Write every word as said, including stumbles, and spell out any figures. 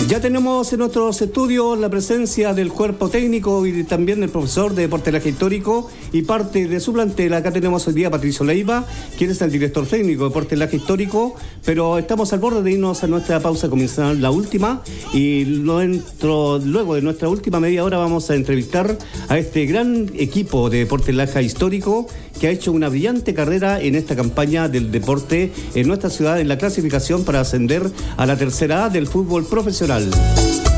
Ya tenemos en nuestros estudios la presencia del cuerpo técnico y también del profesor de Deporte Laje Histórico y parte de su plantel. Acá tenemos hoy día a Patricio Leiva, quien es el director técnico de Deporte Laje Histórico, pero estamos al borde de irnos a nuestra pausa comercial, la última, y nuestro, luego de nuestra última media hora vamos a entrevistar a este gran equipo de Deporte Laje Histórico que ha hecho una brillante carrera en esta campaña del deporte en nuestra ciudad en la clasificación para ascender a la tercera A del fútbol profesional.